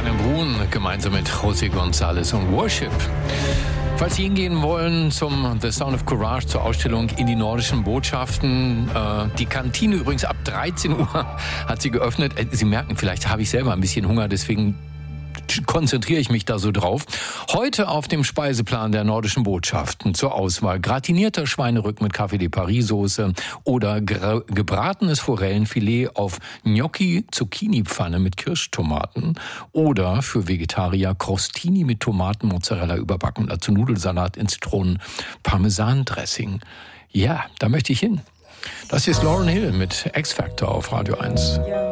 Daniel Brun gemeinsam mit José González und Worship. Falls Sie hingehen wollen zum The Sound of Courage, zur Ausstellung in die nordischen Botschaften, die Kantine übrigens ab 13 Uhr hat sie geöffnet. Sie merken, vielleicht habe ich selber ein bisschen Hunger, deswegen konzentriere ich mich da so drauf. Heute auf dem Speiseplan der nordischen Botschaften zur Auswahl gratinierter Schweinerücken mit Café de Paris-Soße oder gebratenes Forellenfilet auf Gnocchi-Zucchini-Pfanne mit Kirschtomaten oder für Vegetarier Crostini mit Tomaten-Mozzarella überbacken, dazu Nudelsalat in Zitronen-Parmesan-Dressing. Ja, da möchte ich hin. Das ist Lauryn Hill mit X-Factor auf Radio 1.